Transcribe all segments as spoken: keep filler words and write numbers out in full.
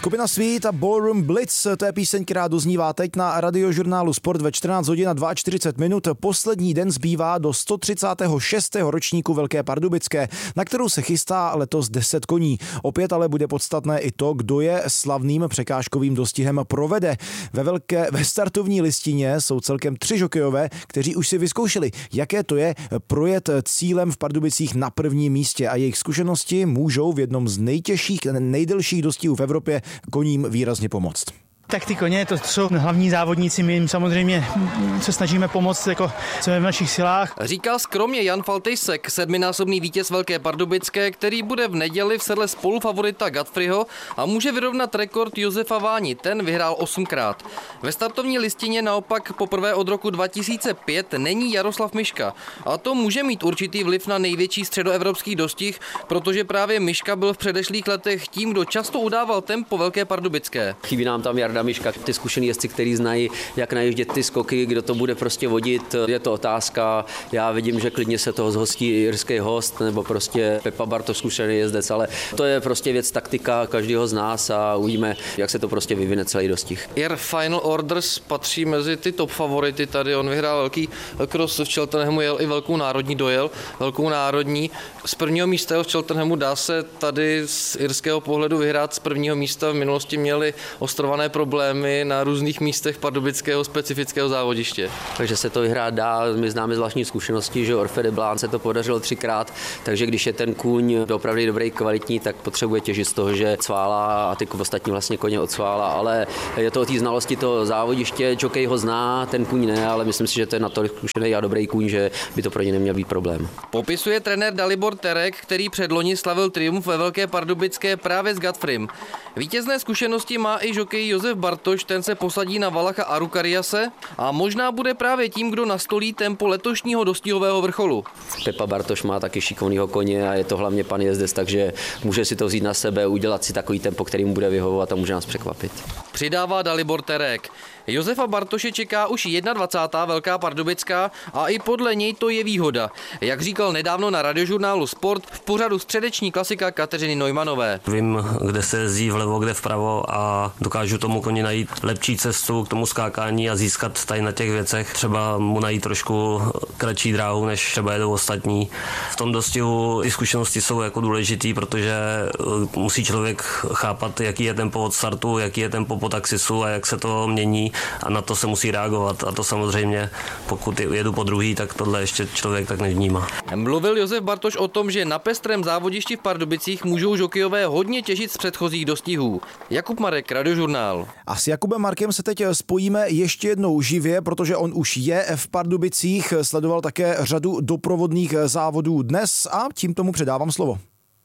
Skupina Sweet a Ballroom Blitz, to je píseň, která doznívá teď na radiožurnálu Sport ve čtrnáct hodin a čtyřicet dva minut. Poslední den zbývá do sto třicátého šestého ročníku Velké Pardubické, na kterou se chystá letos deset koní. Opět ale bude podstatné i to, kdo je slavným překážkovým dostihem provede. Ve velké ve startovní listině jsou celkem tři žokejové, kteří už si vyzkoušeli, jaké to je projet cílem v Pardubicích na prvním místě, a jejich zkušenosti můžou v jednom z nejtěžších, nejdelších dostihů v Evropě koním výrazně pomoct. Tak ty koně, to jsou hlavní závodníci, my jim samozřejmě se snažíme pomoct, jako co je v našich silách. Říká skromně Jan Faltejsek, sedminásobný vítěz Velké Pardubické, který bude v neděli v sedle spolufavorita Godfreyho a může vyrovnat rekord Josefa Váni, ten vyhrál osmkrát. Ve startovní listině naopak poprvé od roku dva tisíce pět není Jaroslav Miška a to může mít určitý vliv na největší středoevropský dostih, protože právě Miška byl v předešlých letech tím, kdo často udával tempo Velké Pardubické. Chybí nám tam Jarda Miška, ty zkušený jezdci, kteří znají, jak najíždět ty skoky, kdo to bude prostě vodit, je to otázka. Já vidím, že klidně se toho zhostí irský host nebo prostě Pepa Bartoš, zkušený jezdec, ale to je prostě věc taktika každého z nás a uvidíme, jak se to prostě vyvine celý dostih. Air Final Orders patří mezi ty top favority tady, on vyhrál velký cross v Cheltenhamu, jel i velkou národní, dojel velkou národní. Z prvního místa v Cheltenhamu dá se tady z irského pohledu vyhrát z prvního místa, v minulosti měli ostrované problémy na různých místech pardubického specifického závodiště. Takže se to vyhrát dá, my známe z vlastní zkušenosti, že Orfe de Blán se to podařilo třikrát, takže když je ten kůň opravdu dobrý, kvalitní, tak potřebuje těžit z toho, že cvála a ty ostatní vlastně koně odsvála, ale je to o té znalosti toho závodiště, jockey ho zná, ten kůň ne, ale myslím si, že to je natolik zkušený a dobrý kůň, že by to pro ně neměl být problém. Popisuje trenér Dalibor Terek, který předloni slavil triumf ve Velké Pardubické právě s Godfreym. Vítězné zkušenosti má i jockey Josef Bartoš, ten se posadí na Valacha Arukariase a možná bude právě tím, kdo nastolí tempo letošního dostihového vrcholu. Pepa Bartoš má taky šikovného koně a je to hlavně pan jezdec, takže může si to vzít na sebe, udělat si takový tempo, který mu bude vyhovovat a může nás překvapit. Přidává Dalibor Terek. Josefa Bartoše čeká už dvacátá jedna Velká Pardubická a i podle něj to je výhoda. Jak říkal nedávno na radiožurnálu Sport v pořadu středeční klasika Kateřiny Neumanové. Vím, kde se jezdí vlevo, kde vpravo a dokážu tomu koni najít lepší cestu k tomu skákání a získat tady na těch věcech. Třeba mu najít trošku kratší dráhu, než třeba jedou ostatní. V tom dostihu i zkušenosti jsou jako důležitý, protože musí člověk chápat, jaký je tempo od startu, jaký je tempo po taxisu a jak se to mění. A na to se musí reagovat a to samozřejmě, pokud jedu po druhý, tak tohle ještě člověk tak nevnímá. Mluvil Josef Bartoš o tom, že na pestrém závodišti v Pardubicích můžou žokejové hodně těžit z předchozích dostihů. Jakub Marek, Radiožurnál. A s Jakubem Markem se teď spojíme ještě jednou živě, protože on už je v Pardubicích, sledoval také řadu doprovodných závodů dnes a tím tomu předávám slovo.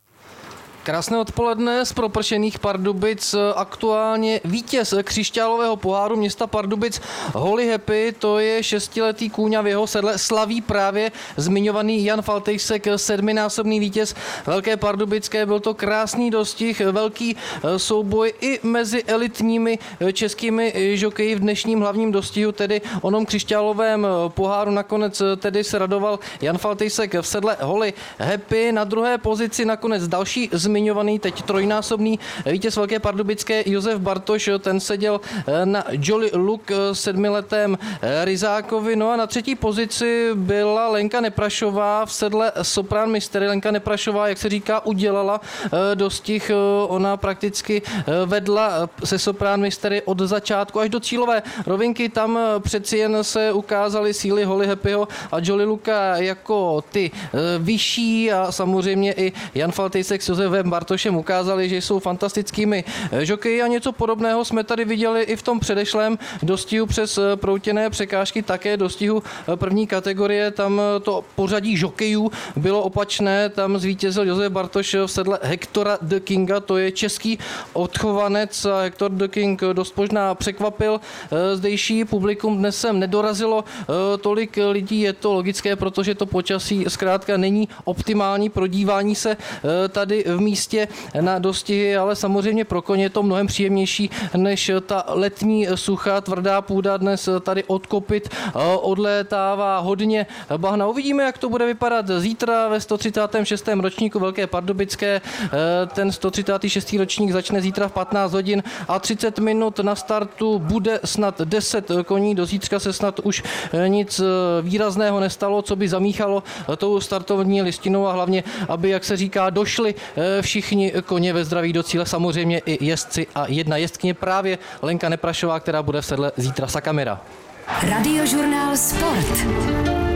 Krásné odpoledne z propršených Pardubic, aktuálně vítěz křišťálového poháru města Pardubic Holy Happy, to je šestiletý kůň a v jeho sedle slaví právě zmiňovaný Jan Faltejsek, sedminásobný vítěz Velké Pardubické. Byl to krásný dostih, velký souboj i mezi elitními českými žokeji v dnešním hlavním dostihu, tedy onom křišťálovém poháru. Nakonec tedy se radoval Jan Faltejsek v sedle Holy Happy. Na druhé pozici nakonec další zmiňovaný teď trojnásobný vítěz Velké Pardubické Josef Bartoš, ten seděl na Jolly Look sedmiletém Ryzákovi. No a na třetí pozici byla Lenka Neprašová v sedle Soprán Mystery. Lenka Neprašová, jak se říká, udělala dostih. Ona prakticky vedla se Soprán Mystery od začátku až do cílové rovinky. Tam přeci jen se ukázaly síly Holy Happyho a Jolly Looka jako ty vyšší a samozřejmě i Jan Faltejsek s Josefem Bartošem ukázali, že jsou fantastickými žokeji a něco podobného jsme tady viděli i v tom předešlém dostihu přes proutěné překážky, také dostihu první kategorie. Tam to pořadí žokejů bylo opačné, tam zvítězil Josef Bartoš v sedle Hektora the Kinga, to je český odchovanec a Hector the King dost možná překvapil zdejší publikum. Dnes sem nedorazilo tolik lidí, je to logické, protože to počasí zkrátka není optimální pro dívání se tady v místě místě na dostihy, ale samozřejmě pro koně je to mnohem příjemnější než ta letní suchá tvrdá půda. Dnes tady od kopyt odlétává hodně bahna. Uvidíme, jak to bude vypadat zítra ve sto třicátém šestém ročníku Velké Pardubické. Ten sto třicátý šestý ročník začne zítra v patnáct hodin a třicet minut. Na startu bude snad deset koní. Do zítřka se snad už nic výrazného nestalo, co by zamíchalo tou startovní listinou a hlavně, aby, jak se říká, došli všichni koně ve zdraví do cíle, samozřejmě i jezdci a jedna jezdkyně, právě Lenka Neprašová, která bude v sedle zítra Sakamira. Radiožurnál Sport.